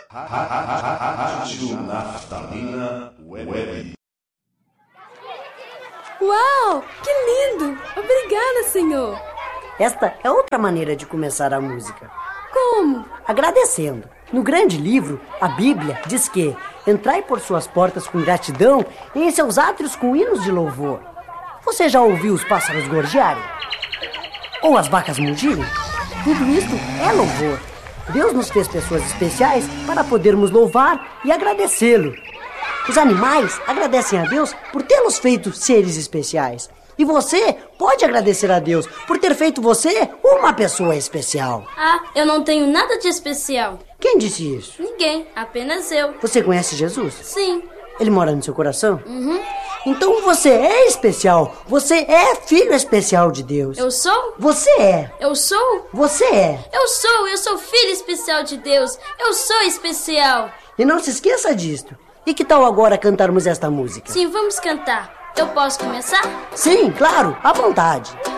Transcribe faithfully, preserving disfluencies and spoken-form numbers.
Rádio Naftalina Web. Uau, que lindo! Obrigada, Senhor. Esta é outra maneira de começar a música. Como? Agradecendo. No grande livro, a Bíblia diz que entrai por suas portas com gratidão e em seus átrios com hinos de louvor. Você já ouviu os pássaros gorjearem? Ou as vacas mugirem? Tudo isto é louvor. Deus nos fez pessoas especiais para podermos louvar e agradecê-lo. Os animais agradecem a Deus por tê-los feito seres especiais. E você pode agradecer a Deus por ter feito você uma pessoa especial. Ah, eu não tenho nada de especial. Quem disse isso? Ninguém, apenas eu. Você conhece Jesus? Sim. Ele mora no seu coração? Uhum. Então você é especial. Você é filho especial de Deus. Eu sou? Você é. Eu sou? Você é. Eu sou, eu sou filho especial de Deus. Eu sou especial. E não se esqueça disto. E que tal agora cantarmos esta música? Sim, vamos cantar. Eu posso começar? Sim, claro, à vontade.